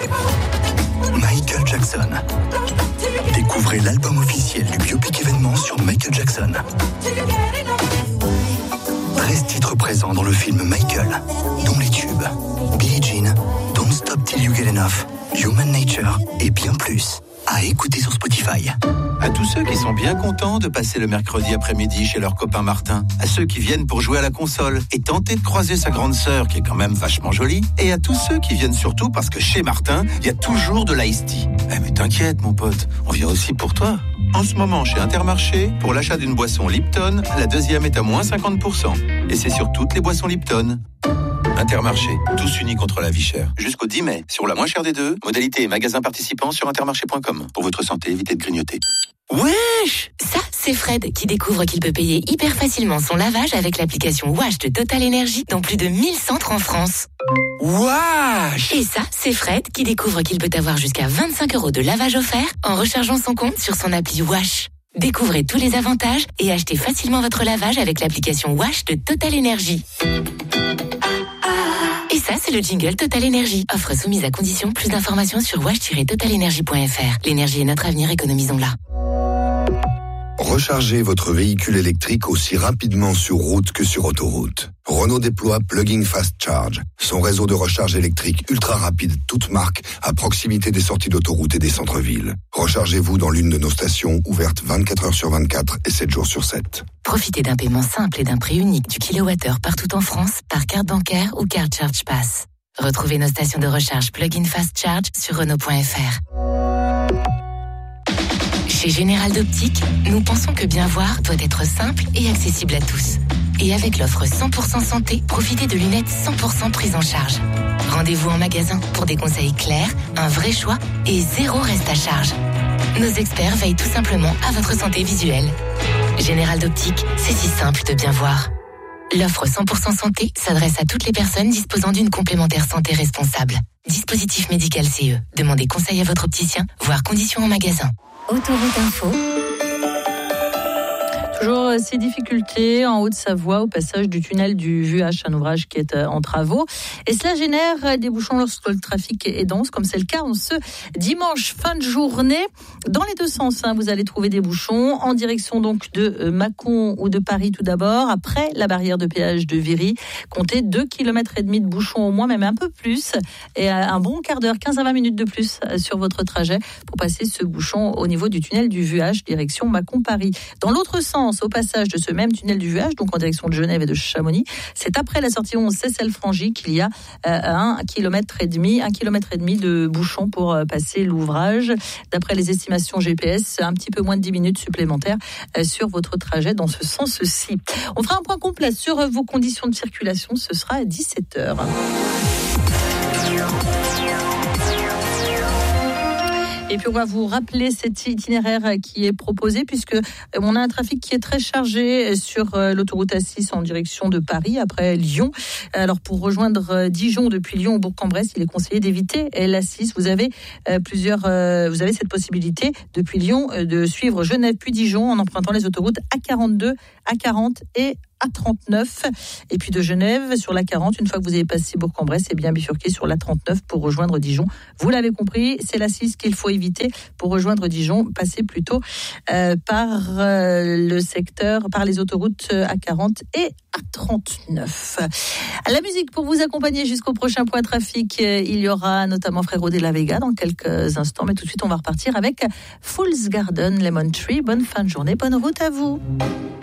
Michael Jackson. Découvrez l'album officiel du biopic événement sur Michael Jackson. 13 titres présents dans le film Michael, dont les tubes Billie Jean, Don't Stop Till You Get Enough, Human Nature et bien plus. À écouter sur Spotify. À tous ceux qui sont bien contents de passer le mercredi après-midi chez leur copain Martin, à ceux qui viennent pour jouer à la console et tenter de croiser sa grande sœur qui est quand même vachement jolie, et à tous ceux qui viennent surtout parce que chez Martin, il y a toujours de l'Ice Tea. Mais t'inquiète mon pote, on vient aussi pour toi. En ce moment chez Intermarché, pour l'achat d'une boisson Lipton, la deuxième est à moins 50%. Et c'est sur toutes les boissons Lipton. Intermarché, tous unis contre la vie chère. Jusqu'au 10 mai, sur la moins chère des deux, modalité et magasins participants sur intermarché.com. Pour votre santé, évitez de grignoter. Wesh! Ça, c'est Fred qui découvre qu'il peut payer hyper facilement son lavage avec l'application Wash de Total Energy dans plus de 1000 centres en France. Wesh! Et ça, c'est Fred qui découvre qu'il peut avoir jusqu'à 25 € de lavage offert en rechargeant son compte sur son appli Wash. Découvrez tous les avantages et achetez facilement votre lavage avec l'application Wash de Total Energy. Et ça, c'est le jingle Total Energy. Offre soumise à condition. Plus d'informations sur wash-totalenergy.fr. L'énergie est notre avenir, économisons-la. Rechargez votre véhicule électrique aussi rapidement sur route que sur autoroute. Renault déploie Plug-in Fast Charge, son réseau de recharge électrique ultra rapide, toute marque, à proximité des sorties d'autoroute et des centres-villes. Rechargez-vous dans l'une de nos stations ouvertes 24 heures sur 24 et 7 jours sur 7. Profitez d'un paiement simple et d'un prix unique du kilowattheure partout en France par carte bancaire ou carte Charge Pass. Retrouvez nos stations de recharge Plug-in Fast Charge sur Renault.fr. Chez Général d'Optique, nous pensons que bien voir doit être simple et accessible à tous. Et avec l'offre 100% santé, profitez de lunettes 100% prises en charge. Rendez-vous en magasin pour des conseils clairs, un vrai choix et 0 reste à charge. Nos experts veillent tout simplement à votre santé visuelle. Général d'Optique, c'est si simple de bien voir. L'offre 100% santé s'adresse à toutes les personnes disposant d'une complémentaire santé responsable. Dispositif médical CE. Demandez conseil à votre opticien, voire conditions en magasin. Autoroute Info. Toujours ces difficultés en Haute-Savoie au passage du tunnel du VUH, un ouvrage qui est en travaux. Et cela génère des bouchons lorsque le trafic est dense, comme c'est le cas en ce dimanche fin de journée. Dans les deux sens, vous allez trouver des bouchons en direction donc de Mâcon ou de Paris tout d'abord. Après la barrière de péage de Viry, comptez 2,5 km de bouchons au moins, même un peu plus. Et un bon quart d'heure, 15 à 20 minutes de plus sur votre trajet pour passer ce bouchon au niveau du tunnel du VUH, direction Mâcon-Paris. Dans l'autre sens, au passage de ce même tunnel du VUH, donc en direction de Genève et de Chamonix, c'est après la sortie 11 Cessel-Frangy qu'il y a 1,5 km de bouchons pour passer l'ouvrage. D'après les estimations GPS, un petit peu moins de 10 minutes supplémentaires sur votre trajet dans ce sens-ci. On fera un point complet sur vos conditions de circulation, ce sera à 17h. Et puis on va vous rappeler cet itinéraire qui est proposé puisque on a un trafic qui est très chargé sur l'autoroute A6 en direction de Paris après Lyon. Alors pour rejoindre Dijon depuis Lyon au Bourg-en-Bresse, il est conseillé d'éviter l'A6. Vous avez vous avez cette possibilité depuis Lyon de suivre Genève puis Dijon en empruntant les autoroutes A42, A40 et A39. Et puis de Genève sur l'A40, une fois que vous avez passé Bourg-en-Bresse, c'est bien bifurqué sur l'A39 pour rejoindre Dijon. Vous l'avez compris, c'est l'A6 qu'il faut éviter pour rejoindre Dijon. Passez plutôt par le secteur, par les autoroutes A40 et A39. À la musique pour vous accompagner jusqu'au prochain point trafic, il y aura notamment Frérot de la Vega dans quelques instants. Mais tout de suite, on va repartir avec Fool's Garden, Lemon Tree. Bonne fin de journée, bonne route à vous.